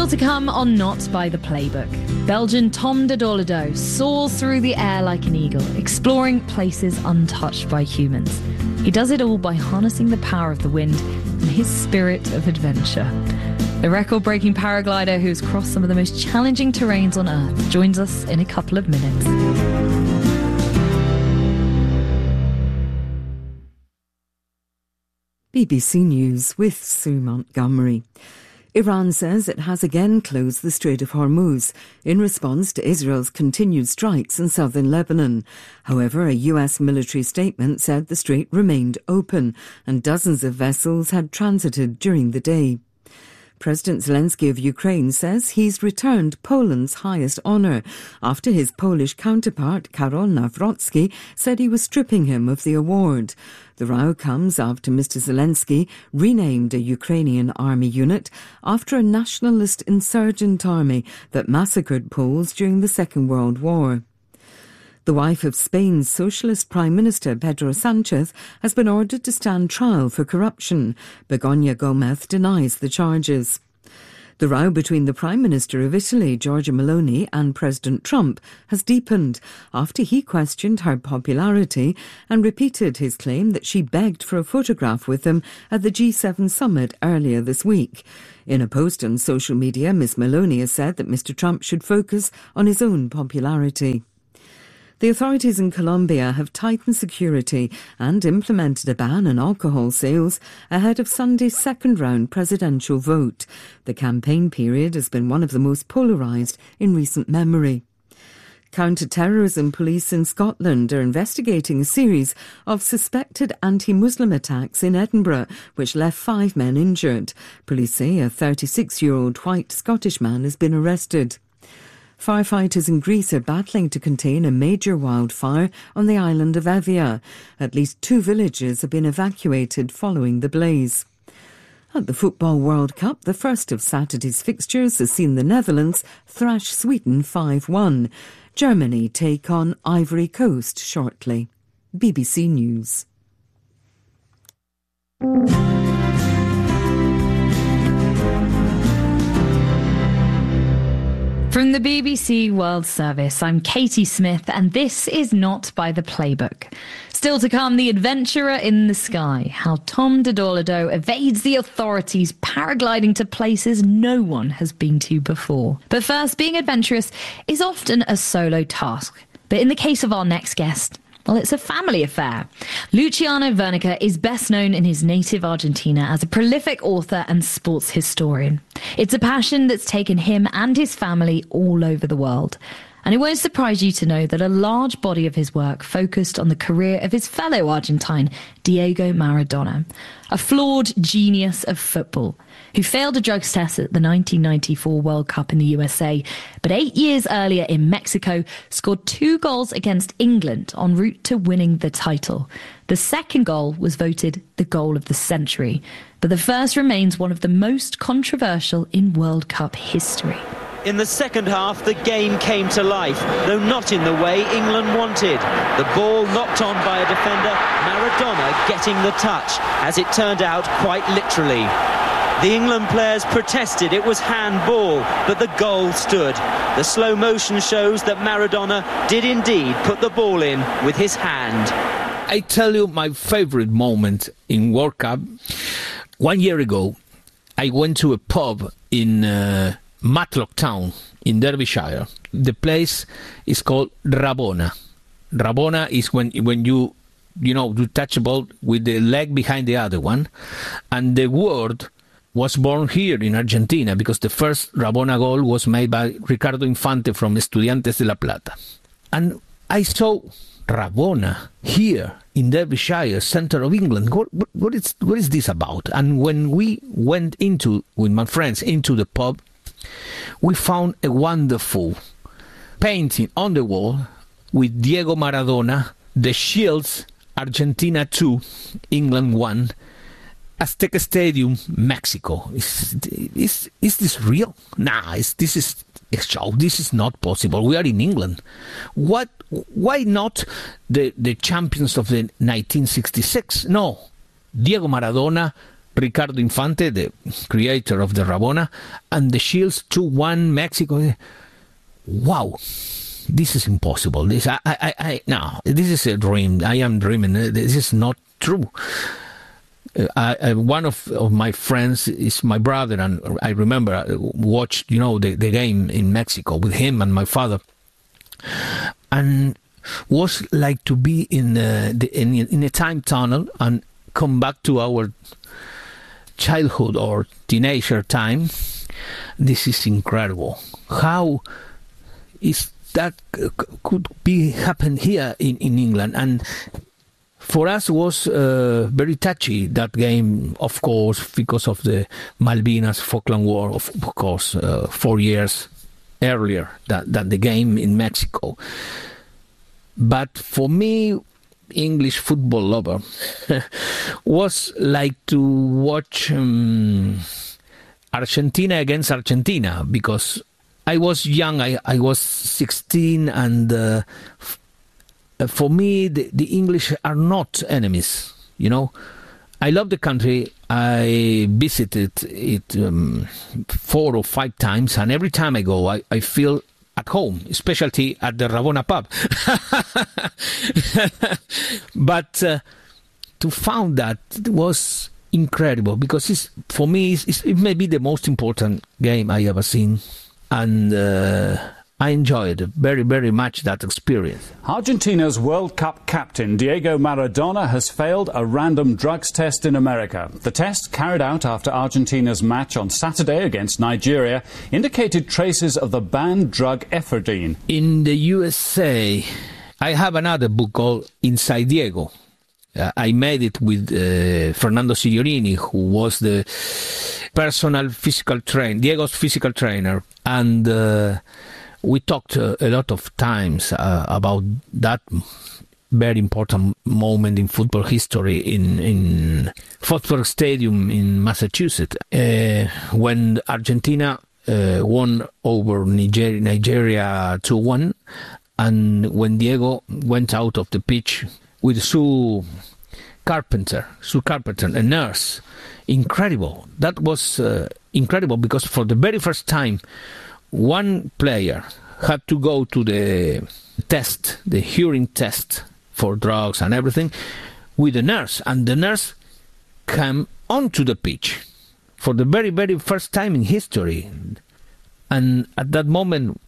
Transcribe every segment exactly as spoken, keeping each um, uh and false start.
to come on Not by the Playbook. Belgian Tom de Dorlado soars through the air like an eagle, exploring places untouched by humans. He does it all by harnessing the power of the wind and his spirit of adventure. The record-breaking paraglider who's crossed some of the most challenging terrains on Earth joins us in a couple of minutes. B B C News with Sue Montgomery. Iran says it has again closed the Strait of Hormuz in response to Israel's continued strikes in southern Lebanon. However, a U S military statement said the strait remained open and dozens of vessels had transited during the day. President Zelensky of Ukraine says he's returned Poland's highest honour after his Polish counterpart, Karol Nawrocki, said he was stripping him of the award. The row comes after Mister Zelensky renamed a Ukrainian army unit after a nationalist insurgent army that massacred Poles during the Second World War. The wife of Spain's socialist Prime Minister Pedro Sánchez has been ordered to stand trial for corruption. Begoña Gómez denies the charges. The row between the Prime Minister of Italy, Giorgia Meloni, and President Trump has deepened after he questioned her popularity and repeated his claim that she begged for a photograph with him at the G seven summit earlier this week. In a post on social media, Miss Meloni has said that Mister Trump should focus on his own popularity. The authorities in Colombia have tightened security and implemented a ban on alcohol sales ahead of Sunday's second-round presidential vote. The campaign period has been one of the most polarised in recent memory. Counter-terrorism police in Scotland are investigating a series of suspected anti-Muslim attacks in Edinburgh, which left five men injured. Police say a thirty-six-year-old white Scottish man has been arrested. Firefighters in Greece are battling to contain a major wildfire on the island of Evia. At least two villages have been evacuated following the blaze. At the Football World Cup, the first of Saturday's fixtures has seen the Netherlands thrash Sweden five one. Germany take on Ivory Coast shortly. B B C News. From the B B C World Service, I'm Katie Smith, and this is Not by the Playbook. Still to come, the adventurer in the sky, how Tom de Dorlado evades the authorities, paragliding to places no one has been to before. But first, being adventurous is often a solo task. But in the case of our next guest, well, it's a family affair. Luciano Wernicke is best known in his native Argentina as a prolific author and sports historian. It's a passion that's taken him and his family all over the world. And it won't surprise you to know that a large body of his work focused on the career of his fellow Argentine, Diego Maradona, a flawed genius of football, who failed a drugs test at the nineteen ninety-four World Cup in the U S A, but eight years earlier in Mexico scored two goals against England en route to winning the title. The second goal was voted the goal of the century, but the first remains one of the most controversial in World Cup history. In the second half, the game came to life, though not in the way England wanted. The ball knocked on by a defender, Maradona getting the touch, as it turned out quite literally. The England players protested it was handball, but the goal stood. The slow motion shows that Maradona did indeed put the ball in with his hand. I tell you my favourite moment in World Cup. One year ago, I went to a pub in Uh, Matlock Town in Derbyshire. The place is called Rabona. Rabona is when when you you know you touch a ball with the leg behind the other one, and the word was born here in Argentina because the first Rabona goal was made by Ricardo Infante from Estudiantes de La Plata. And I saw Rabona here in Derbyshire, centre of England. What, what is what is this about? And when we went into with my friends into the pub, we found a wonderful painting on the wall with Diego Maradona, the Shields, Argentina two, England one, Azteca Stadium, Mexico. Is, is, is this real? Nah, it's, this is a show. This is not possible. We are in England. What? Why not the, the champions of the nineteen sixty-six? No. Diego Maradona Ricardo Infante, the creator of the Rabona, and the Shields two one Mexico. Wow, this is impossible. This I, I, I, no, this is a dream. I am dreaming. This is not true. Uh, I, I, one of, of my friends is my brother, and I remember I watched, you know, the, the game in Mexico with him and my father, and was like to be in uh, the, in, in a time tunnel and come back to our childhood or teenager time. This is incredible. How is that uh, could be happen here in, in England? And for us was uh, very touchy, that game, of course, because of the Malvinas Falkland War, of, of course, uh, four years earlier than, than the game in Mexico. But for me, English football lover, was like to watch um, Argentina against Argentina, because I was young, I, I was sixteen, and uh, f- for me, the, the English are not enemies, you know. I love the country. I visited it um, four or five times, and every time I go, I, I feel at home, especially at the Rabona pub. But uh, to find that was incredible, because it's, for me, it's, it's, it may be the most important game I ever seen. And uh, I enjoyed very, very much that experience. Argentina's World Cup captain Diego Maradona has failed a random drugs test in America. The test, carried out after Argentina's match on Saturday against Nigeria, indicated traces of the banned drug ephedrine. In the U S A, I have another book called Inside Diego. Uh, I made it with uh, Fernando Signorini, who was the personal physical trainer, Diego's physical trainer, and uh, we talked uh, a lot of times uh, about that very important moment in football history in in Foxborough Stadium in Massachusetts, uh, when Argentina uh, won over Niger- Nigeria two one, and when Diego went out of the pitch with Sue Carpenter, Sue Carpenter, a nurse. Incredible. That was uh, incredible, because for the very first time, one player had to go to the test, the hearing test for drugs and everything, with a nurse. And the nurse came onto the pitch for the very, very first time in history. And at that moment,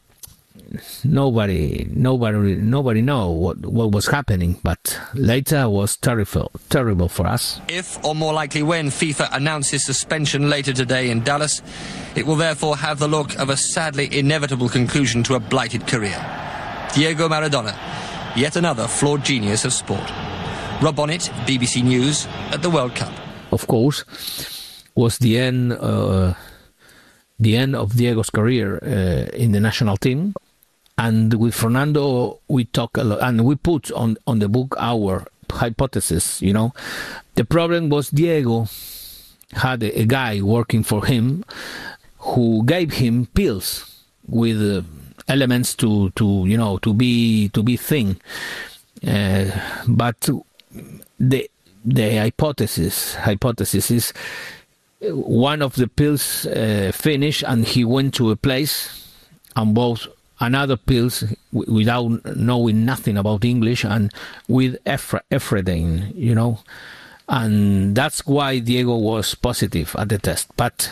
nobody nobody nobody know what what was happening, but later was terrible terrible for us. If, or more likely when, FIFA announces suspension later today in Dallas, it will therefore have the look of a sadly inevitable conclusion to a blighted career. Diego Maradona, yet another flawed genius of sport. Rob Bonnet, B B C News, at the World Cup. Of course, was the end uh, the end of Diego's career uh, in the national team. And with Fernando, we talk a lot, and we put on, on the book our hypothesis, you know. The problem was Diego had a, a guy working for him who gave him pills with uh, elements to, to, you know, to be to be thin. Uh, but the the hypothesis hypothesis is one of the pills uh, finished, and he went to a place and bought another pills w- without knowing nothing about English, and with eph- ephedrine, you know, and that's why Diego was positive at the test. But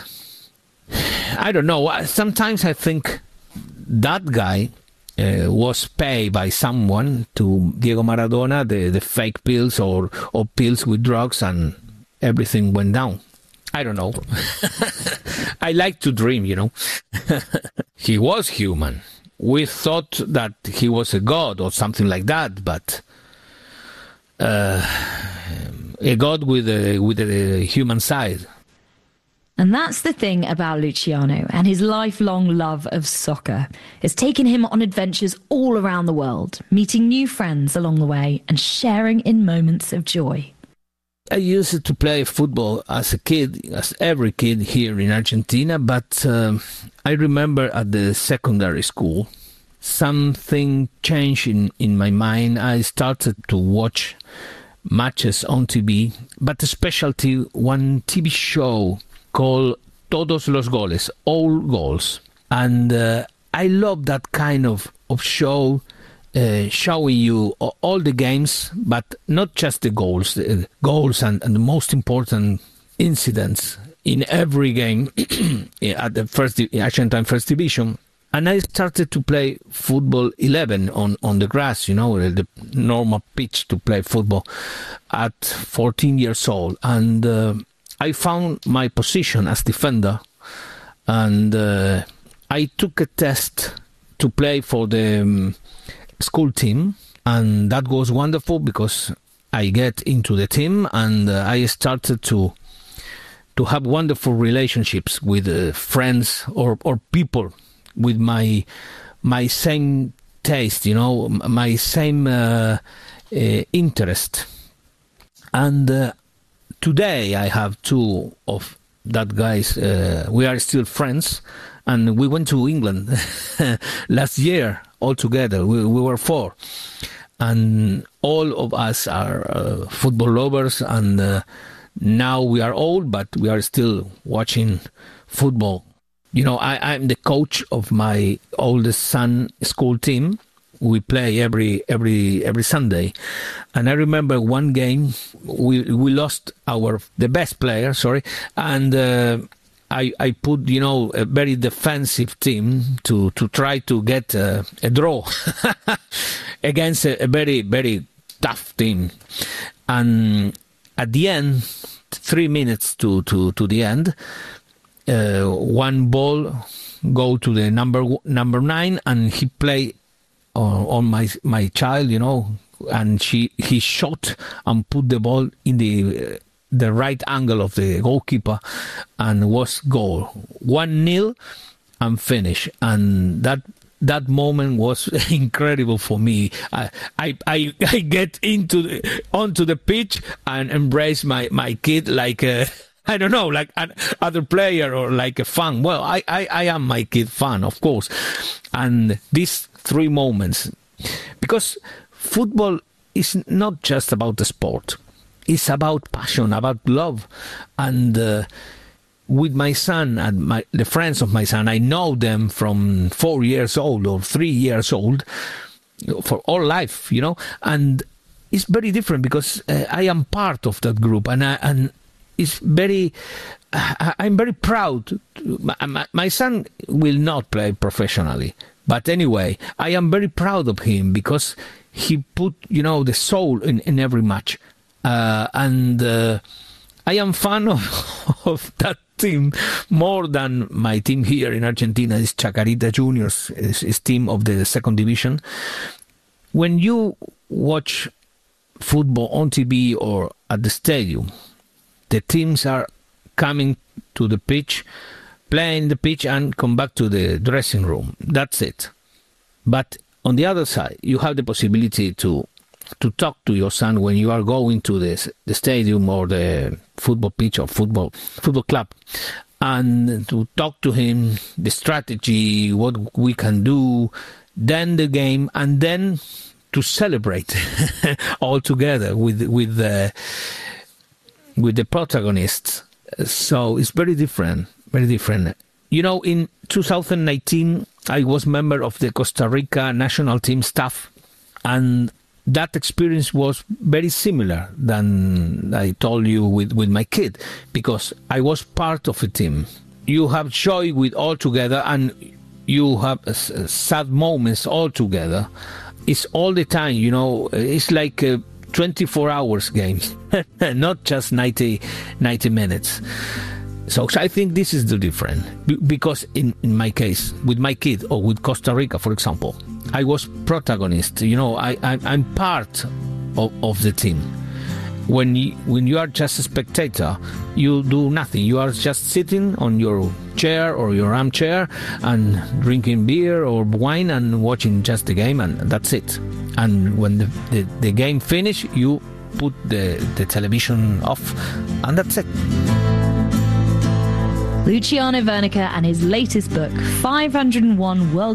I don't know. Sometimes I think that guy uh, was paid by someone to Diego Maradona the, the fake pills or or pills with drugs, and everything went down. I don't know. I like to dream, you know. He was human. We thought that he was a god or something like that, but uh, a god with a with a human side. And that's the thing about Luciano and his lifelong love of soccer. It's taken him on adventures all around the world, meeting new friends along the way and sharing in moments of joy. I used to play football as a kid, as every kid here in Argentina, but um, I remember at the secondary school, something changed in, in my mind. I started to watch matches on T V, but especially one T V show called Todos los Goles, All Goals. And uh, I love that kind of, of show, uh, showing you all the games, but not just the goals, the goals and, and the most important incidents in every game at the first Argentine First Division. And I started to play football eleven on, on the grass, you know, the normal pitch to play football at fourteen years old. And uh, I found my position as defender, and uh, I took a test to play for the um, school team, and that was wonderful because I get into the team, and uh, I started to to have wonderful relationships with uh, friends or, or people with my my same taste, you know, my same uh, uh, interest. And uh, today I have two of that guys. Uh, we are still friends, and we went to England last year all together. We, we were four, and all of us are uh, football lovers, and uh, now we are old, but we are still watching football. You know, I, I'm the coach of my oldest son school team. We play every every every Sunday, and I remember one game we we lost our the best player, sorry, and uh, I I put you know a very defensive team to to try to get a, a draw against a, a very very tough team, and at the end, three minutes to to to the end. Uh, one ball go to the number number nine, and he play on, on my my child, you know, and she he shot and put the ball in the uh, the right angle of the goalkeeper, and was goal one nil and finish. And that that moment was incredible for me. I I I, I get into the, onto the pitch and embrace my my kid like a, I don't know, like an other player or like a fan. Well, I, I, I am my kid fan, of course. And these three moments, because football is not just about the sport. It's about passion, about love. And uh, with my son and my, the friends of my son, I know them from four years old or three years old for all life, you know. And it's very different because uh, I am part of that group, and I, and It's very. Uh, I'm very proud. My, my son will not play professionally, but anyway, I am very proud of him because he put, you know, the soul in, in every match, uh, and uh, I am fan of, of that team more than my team here in Argentina. Is Chacarita Juniors, is, is team of the second division. When you watch football on T V or at the stadium, the teams are coming to the pitch, playing the pitch, and come back to the dressing room. That's it. But on the other side, you have the possibility to to talk to your son when you are going to the, the stadium or the football pitch or football football club, and to talk to him, the strategy, what we can do, then the game, and then to celebrate all together with with the with the protagonists. So it's very different, very different. You know, in two thousand nineteen, I was member of the Costa Rica national team staff, and that experience was very similar than I told you with, with my kid, because I was part of a team. You have joy with all together, and you have uh, sad moments all together. It's all the time, you know, it's like a twenty-four hours game, not just ninety, ninety minutes. So I think this is the difference, because in, in my case, with my kid or with Costa Rica, for example, I was protagonist. You know, I, I, I'm part of, of the team. When you, when you are just a spectator, you do nothing. You are just sitting on your chair or your armchair and drinking beer or wine and watching just the game, and that's it. And when the, the, the game finish, you put the, the television off, and that's it. Luciano Wernicke and his latest book, five hundred and one World